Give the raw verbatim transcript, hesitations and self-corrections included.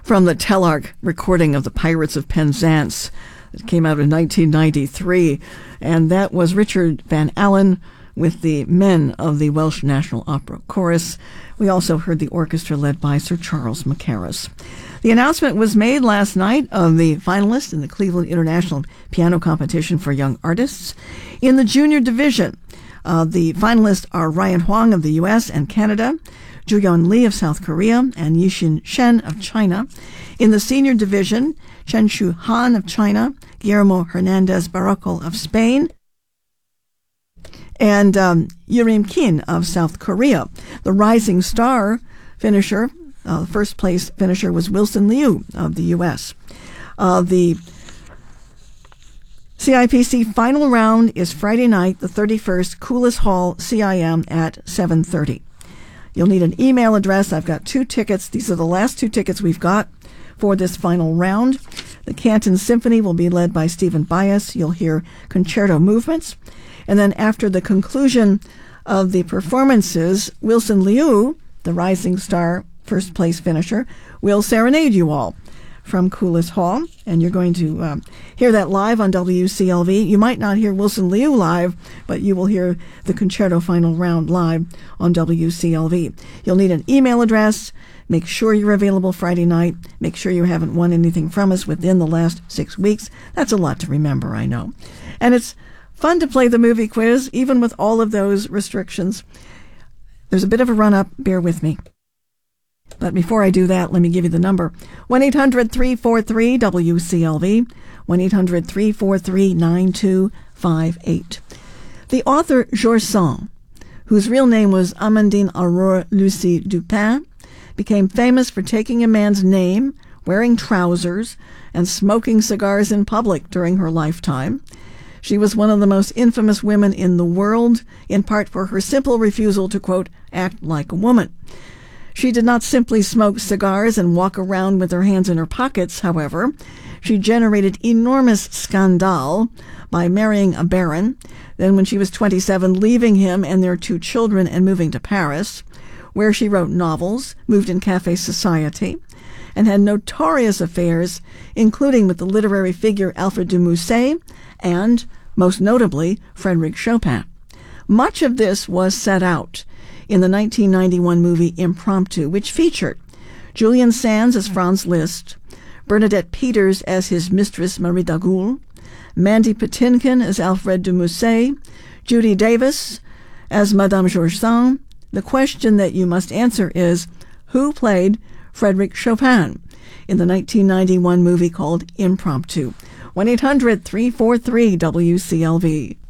from the Telarc recording of the Pirates of Penzance. It came out in nineteen ninety-three, and that was Richard Van Allen with the men of the Welsh National Opera Chorus. We also heard the orchestra led by Sir Charles Mackerras. The announcement was made last night of the finalists in the Cleveland International Piano Competition for Young Artists. In the junior division, uh, the finalists are Ryan Huang of the U S and Canada, Juyeon Lee of South Korea, and Yixin Shen of China. In the senior division, Chen Shu Han of China, Guillermo Hernandez Barrocal of Spain, and um, Yurim Kim of South Korea. The rising star finisher, uh, first place finisher, was Wilson Liu of the U S. Uh, the C I P C final round is Friday night, the thirty-first, Coulis Hall, C I M at seven thirty. You'll need an email address. I've got two tickets. These are the last two tickets we've got for this final round. The Canton Symphony will be led by Stephen Bias. You'll hear concerto movements. And then after the conclusion of the performances, Wilson Liu, the rising star first place finisher, will serenade you all from Coulis Hall. And you're going to um, hear that live on W C L V. You might not hear Wilson Liu live, but you will hear the concerto final round live on W C L V. You'll need an email address. Make sure you're available Friday night. Make sure you haven't won anything from us within the last six weeks. That's a lot to remember, I know. And it's fun to play the movie quiz, even with all of those restrictions. There's a bit of a run-up. Bear with me. But before I do that, let me give you the number. one eight hundred three four three W C L V, one eight hundred three four three nine two five eight. The author Georges Sand, whose real name was Amandine Aurore Lucie Dupin, became famous for taking a man's name, wearing trousers, and smoking cigars in public during her lifetime. She was one of the most infamous women in the world, in part for her simple refusal to, quote, act like a woman. She did not simply smoke cigars and walk around with her hands in her pockets, however. She generated enormous scandal by marrying a baron, then when she was twenty-seven, leaving him and their two children and moving to Paris, where she wrote novels, moved in café society, and had notorious affairs, including with the literary figure Alfred de Musset and, most notably, Frédéric Chopin. Much of this was set out in the nineteen ninety-one movie Impromptu, which featured Julian Sands as Franz Liszt, Bernadette Peters as his mistress Marie Dagoul, Mandy Patinkin as Alfred de Musset, Judy Davis as Madame Georges Sand. The question that you must answer is, who played Frédéric Chopin in the nineteen ninety-one movie called Impromptu? one eight hundred three four three W C L V.